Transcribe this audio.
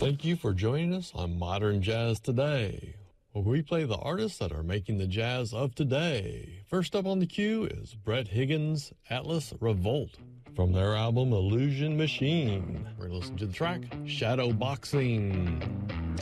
Thank you for joining us on Modern Jazz Today, where we play the artists that are making the jazz of today. First up on the queue is Brett Higgins' Atlas Revolt from their album Illusion Machine. We're going to listen to the track Shadow Boxing.